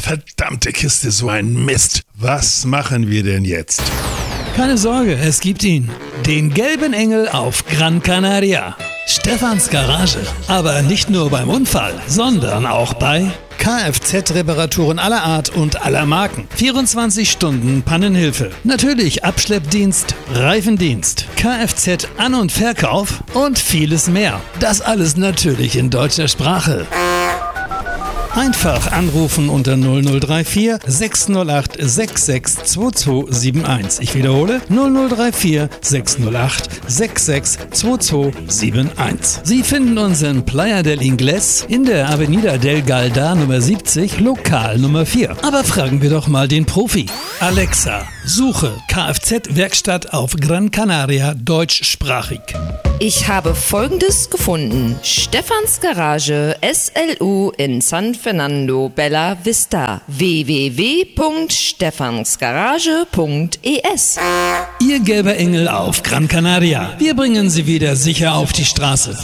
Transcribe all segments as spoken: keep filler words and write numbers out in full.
Verdammte Kiste, so ein Mist. Was machen wir denn jetzt? Keine Sorge, es gibt ihn. Den gelben Engel auf Gran Canaria. Stefans Garage. Aber nicht nur beim Unfall, sondern auch bei Kfz-Reparaturen aller Art und aller Marken. vierundzwanzig Stunden Pannenhilfe. Natürlich Abschleppdienst, Reifendienst, Kfz-An- und Verkauf und vieles mehr. Das alles natürlich in deutscher Sprache. Einfach anrufen unter null null drei vier sechs null acht sechs sechs zwei zwei sieben eins. Ich wiederhole null null drei vier sechs null acht sechs sechs zwei zwei sieben eins. Sie finden uns in Playa del Ingles in der Avenida del Galda Nummer siebzig, Lokal Nummer vier. Aber fragen wir doch mal den Profi. Alexa, suche Kfz-Werkstatt auf Gran Canaria deutschsprachig. Ich habe Folgendes gefunden. Stefans Garage S L U in San Fernando Bella Vista. w w w punkt stefansgarage punkt e s. Ihr gelber Engel auf Gran Canaria. Wir bringen Sie wieder sicher auf die Straße.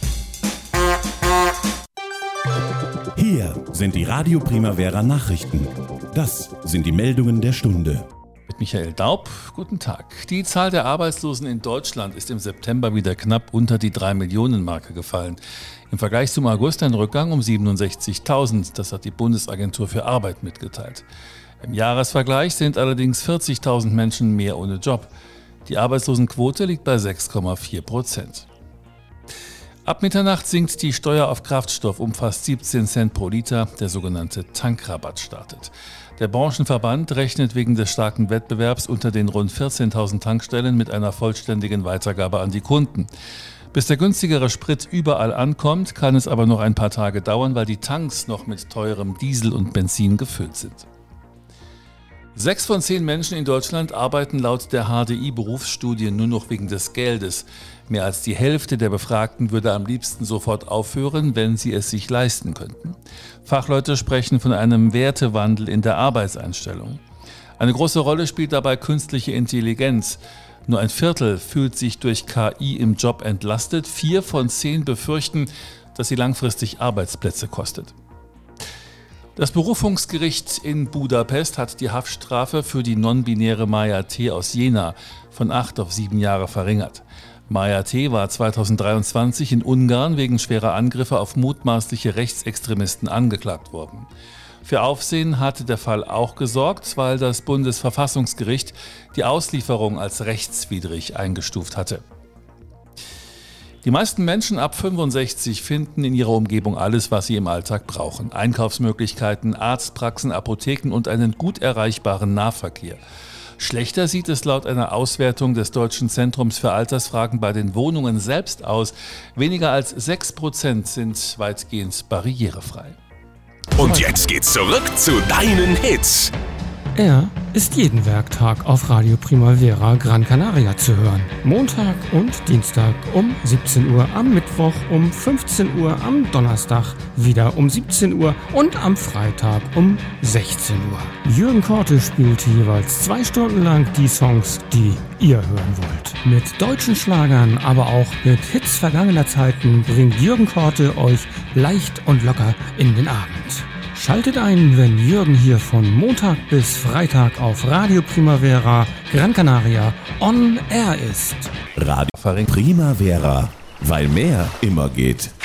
Hier sind die Radio Primavera Nachrichten. Das sind die Meldungen der Stunde. Mit Michael Daub, guten Tag. Die Zahl der Arbeitslosen in Deutschland ist im September wieder knapp unter die drei Millionen Marke gefallen. Im Vergleich zum August ein Rückgang um siebenundsechzigtausend, das hat die Bundesagentur für Arbeit mitgeteilt. Im Jahresvergleich sind allerdings vierzigtausend Menschen mehr ohne Job. Die Arbeitslosenquote liegt bei sechs Komma vier Prozent. Ab Mitternacht sinkt die Steuer auf Kraftstoff um fast siebzehn Cent pro Liter. Der sogenannte Tankrabatt startet. Der Branchenverband rechnet wegen des starken Wettbewerbs unter den rund vierzehntausend Tankstellen mit einer vollständigen Weitergabe an die Kunden. Bis der günstigere Sprit überall ankommt, kann es aber noch ein paar Tage dauern, weil die Tanks noch mit teurem Diesel und Benzin gefüllt sind. Sechs von zehn Menschen in Deutschland arbeiten laut der H D I-Berufsstudie nur noch wegen des Geldes. Mehr als die Hälfte der Befragten würde am liebsten sofort aufhören, wenn sie es sich leisten könnten. Fachleute sprechen von einem Wertewandel in der Arbeitseinstellung. Eine große Rolle spielt dabei künstliche Intelligenz. Nur ein Viertel fühlt sich durch K I im Job entlastet. Vier von zehn befürchten, dass sie langfristig Arbeitsplätze kostet. Das Berufungsgericht in Budapest hat die Haftstrafe für die non-binäre Maja T. aus Jena von acht auf sieben Jahre verringert. Maja T. war zweitausenddreiundzwanzig in Ungarn wegen schwerer Angriffe auf mutmaßliche Rechtsextremisten angeklagt worden. Für Aufsehen hatte der Fall auch gesorgt, weil das Bundesverfassungsgericht die Auslieferung als rechtswidrig eingestuft hatte. Die meisten Menschen ab fünfundsechzig finden in ihrer Umgebung alles, was sie im Alltag brauchen. Einkaufsmöglichkeiten, Arztpraxen, Apotheken und einen gut erreichbaren Nahverkehr. Schlechter sieht es laut einer Auswertung des Deutschen Zentrums für Altersfragen bei den Wohnungen selbst aus. Weniger als sechs Prozent sind weitgehend barrierefrei. Und jetzt geht's zurück zu deinen Hits. Er ist jeden Werktag auf Radio Primavera Gran Canaria zu hören. Montag und Dienstag um siebzehn Uhr, am Mittwoch um fünfzehn Uhr, am Donnerstag wieder um siebzehn Uhr und am Freitag um sechzehn Uhr. Jürgen Korte spielt jeweils zwei Stunden lang die Songs, die ihr hören wollt. Mit deutschen Schlagern, aber auch mit Hits vergangener Zeiten bringt Jürgen Korte euch leicht und locker in den Abend. Schaltet ein, wenn Jürgen hier von Montag bis Freitag auf Radio Primavera Gran Canaria on Air ist. Radio Primavera, weil mehr immer geht.